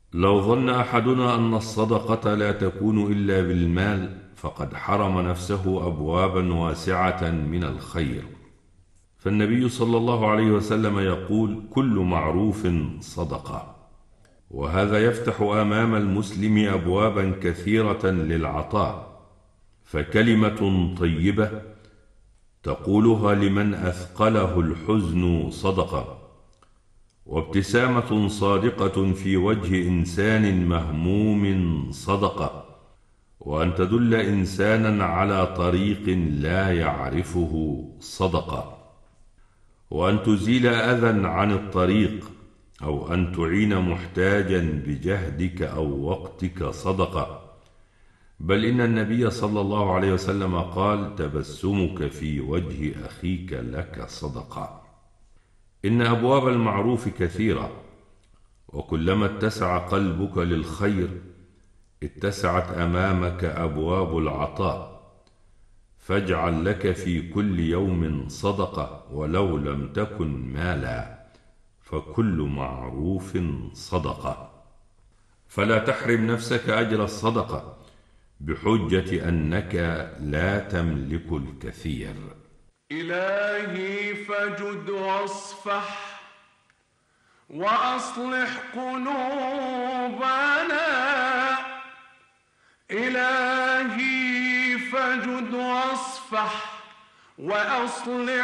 لو ظن أحدنا أن الصدقة لا تكون إلا بالمال فقد حرم نفسه أبوابا واسعة من الخير. فالنبي صلى الله عليه وسلم يقول: كل معروف صدقة. وهذا يفتح أمام المسلم أبوابا كثيرة للعطاء. فكلمة طيبة تقولها لمن أثقله الحزن صدقة، وابتسامة صادقة في وجه إنسان مهموم صدقة، وأن تدل إنسانا على طريق لا يعرفه صدقة، وأن تزيل أذى عن الطريق، أو أن تعين محتاجا بجهدك أو وقتك صدقة. بل إن النبي صلى الله عليه وسلم قال: تبسمك في وجه أخيك لك صدقة. إن أبواب المعروف كثيرة، وكلما اتسع قلبك للخير اتسعت أمامك أبواب العطاء. فاجعل لك في كل يوم صدقة ولو لم تكن مالا، فكل معروف صدقة. فلا تحرم نفسك أجر الصدقة بحجة أنك لا تملك الكثير. إلهي فجد واصفح وأصلح قلوبنا. إلهي فجد واصفح وأصلح